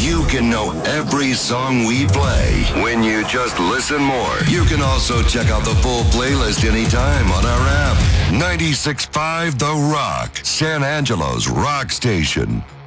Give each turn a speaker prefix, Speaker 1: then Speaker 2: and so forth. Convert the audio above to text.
Speaker 1: You can know every song we play when you just listen more. You can also check out the full playlist anytime on our app. 96.5 The Rock, San Angelo's rock station.